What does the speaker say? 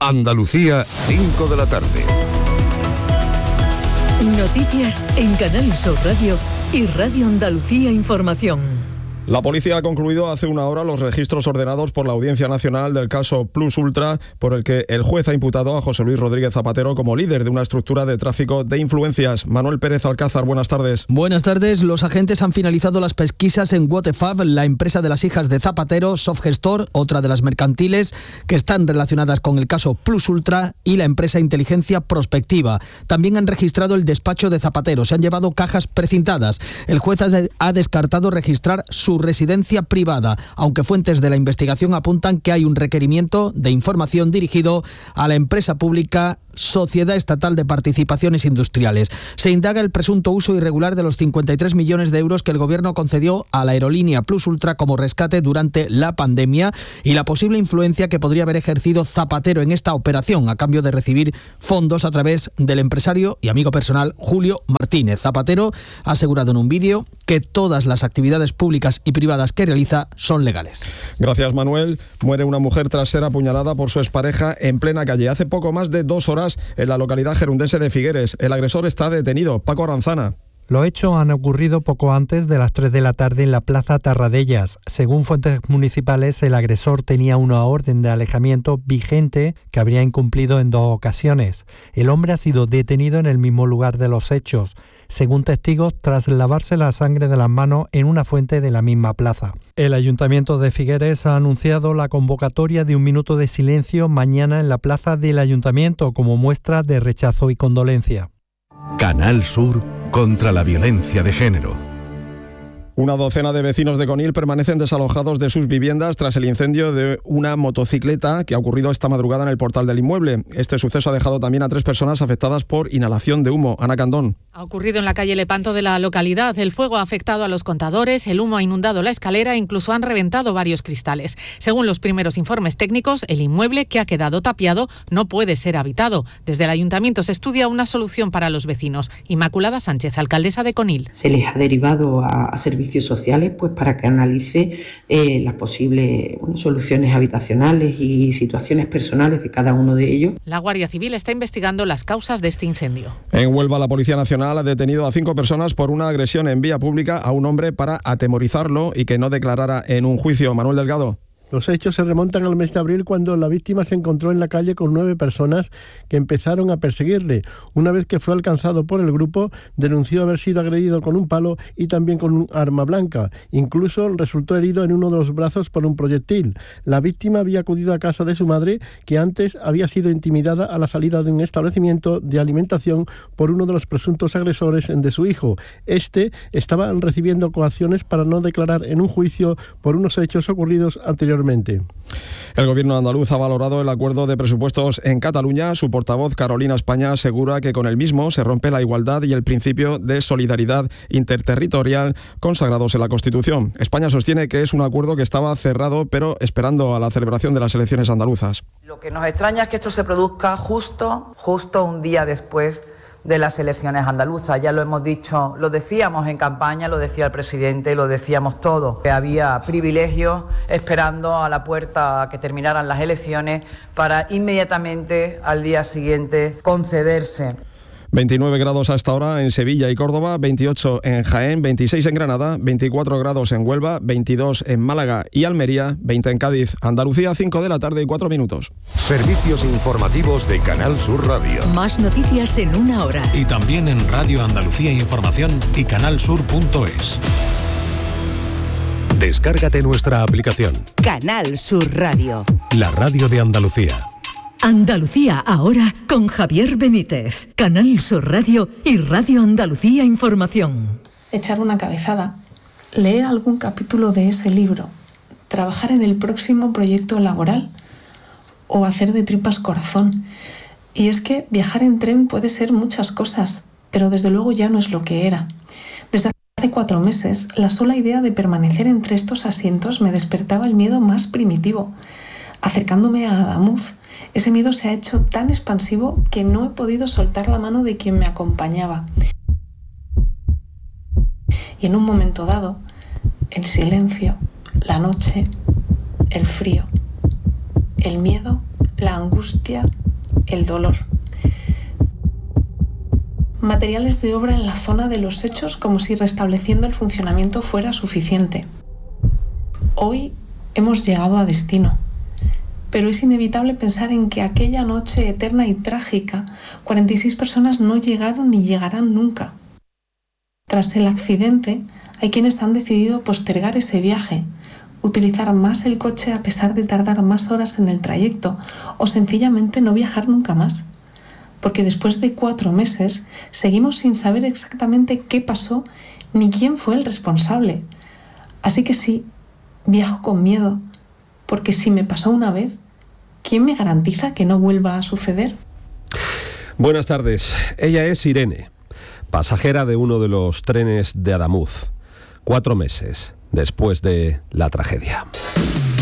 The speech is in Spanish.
Andalucía, 5 de la tarde. Noticias en Canal Sur Radio y Radio Andalucía Información. La policía ha concluido hace una hora los registros ordenados por la Audiencia Nacional del caso Plus Ultra, por el que el juez ha imputado a José Luis Rodríguez Zapatero como líder de una estructura de tráfico de influencias. Manuel Pérez Alcázar, buenas tardes. Buenas tardes. Los agentes han finalizado las pesquisas en Waterfab, la empresa de las hijas de Zapatero, Softgestor, otra de las mercantiles que están relacionadas con el caso Plus Ultra, y la empresa Inteligencia Prospectiva. También han registrado el despacho de Zapatero. Se han llevado cajas precintadas. El juez ha descartado registrar su residencia privada, aunque fuentes de la investigación apuntan que hay un requerimiento de información dirigido a la empresa pública Sociedad Estatal de Participaciones Industriales. Se indaga el presunto uso irregular de los 53 millones de euros que el Gobierno concedió a la aerolínea Plus Ultra como rescate durante la pandemia y la posible influencia que podría haber ejercido Zapatero en esta operación a cambio de recibir fondos a través del empresario y amigo personal Julio Martínez. Zapatero ha asegurado en un vídeo que todas las actividades públicas y privadas que realiza son legales. Gracias, Manuel. Muere una mujer tras ser apuñalada por su expareja en plena calle. Hace poco más de 2 horas en la localidad gerundense de Figueres. El agresor está detenido. Paco Aranzana. Los hechos han ocurrido poco antes de las 3 de la tarde en la Plaza Tarradellas. Según fuentes municipales, el agresor tenía una orden de alejamiento vigente que habría incumplido en 2 ocasiones. El hombre ha sido detenido en el mismo lugar de los hechos, según testigos, tras lavarse la sangre de las manos en una fuente de la misma plaza. El Ayuntamiento de Figueres ha anunciado la convocatoria de un minuto de silencio mañana en la plaza del Ayuntamiento como muestra de rechazo y condolencia. Canal Sur contra la violencia de género. Una docena de vecinos de Conil permanecen desalojados de sus viviendas tras el incendio de una motocicleta que ha ocurrido esta madrugada en el portal del inmueble. Este suceso ha dejado también a 3 personas afectadas por inhalación de humo. Ana Candón. Ha ocurrido en la calle Lepanto de la localidad. El fuego ha afectado a los contadores, el humo ha inundado la escalera e incluso han reventado varios cristales. Según los primeros informes técnicos, el inmueble, que ha quedado tapiado, no puede ser habitado. Desde el ayuntamiento se estudia una solución para los vecinos. Inmaculada Sánchez, alcaldesa de Conil. Se les ha derivado a servicios sociales pues para que analice las posibles soluciones habitacionales y situaciones personales de cada uno de ellos. La Guardia Civil está investigando las causas de este incendio. En Huelva, la Policía Nacional ha detenido a 5 personas por una agresión en vía pública a un hombre para atemorizarlo y que no declarara en un juicio. Manuel Delgado. Los hechos se remontan al mes de abril, cuando la víctima se encontró en la calle con 9 personas que empezaron a perseguirle. Una vez que fue alcanzado por el grupo, denunció haber sido agredido con un palo y también con un arma blanca. Incluso resultó herido en uno de los brazos por un proyectil. La víctima había acudido a casa de su madre, que antes había sido intimidada a la salida de un establecimiento de alimentación por uno de los presuntos agresores de su hijo. Este estaba recibiendo coacciones para no declarar en un juicio por unos hechos ocurridos anteriormente. El gobierno andaluz ha valorado el acuerdo de presupuestos en Cataluña. Su portavoz, Carolina España, asegura que con el mismo se rompe la igualdad y el principio de solidaridad interterritorial consagrados en la Constitución. España sostiene que es un acuerdo que estaba cerrado, pero esperando a la celebración de las elecciones andaluzas. Lo que nos extraña es que esto se produzca justo un día después de las elecciones andaluzas. Ya lo hemos dicho, lo decíamos en campaña, lo decía el presidente, lo decíamos todos, que había privilegios esperando a la puerta a que terminaran las elecciones para inmediatamente al día siguiente concederse. 29 grados a esta hora en Sevilla y Córdoba, 28 en Jaén, 26 en Granada, 24 grados en Huelva, 22 en Málaga y Almería, 20 en Cádiz. Andalucía, 5 de la tarde y 4 minutos. Servicios informativos de Canal Sur Radio. Más noticias en 1 hora. Y también en Radio Andalucía Información y canalsur.es. Descárgate nuestra aplicación. Canal Sur Radio. La radio de Andalucía. Andalucía ahora con Javier Benítez, Canal Sur Radio y Radio Andalucía Información. Echar una cabezada, leer algún capítulo de ese libro, trabajar en el próximo proyecto laboral o hacer de tripas corazón. Y es que viajar en tren puede ser muchas cosas, pero desde luego ya no es lo que era. Desde hace 4 meses, la sola idea de permanecer entre estos asientos me despertaba el miedo más primitivo. Acercándome a Adamuz, ese miedo se ha hecho tan expansivo que no he podido soltar la mano de quien me acompañaba. Y en un momento dado, el silencio, la noche, el frío, el miedo, la angustia, el dolor. Materiales de obra en la zona de los hechos, como si restableciendo el funcionamiento fuera suficiente. Hoy hemos llegado a destino, pero es inevitable pensar en que aquella noche eterna y trágica, 46 personas no llegaron ni llegarán nunca. Tras el accidente, hay quienes han decidido postergar ese viaje, utilizar más el coche a pesar de tardar más horas en el trayecto, o sencillamente no viajar nunca más. Porque después de 4 meses seguimos sin saber exactamente qué pasó ni quién fue el responsable. Así que sí, viajo con miedo, porque si me pasó una vez, ¿quién me garantiza que no vuelva a suceder? Buenas tardes, ella es Irene, pasajera de uno de los trenes de Adamuz, 4 meses después de la tragedia.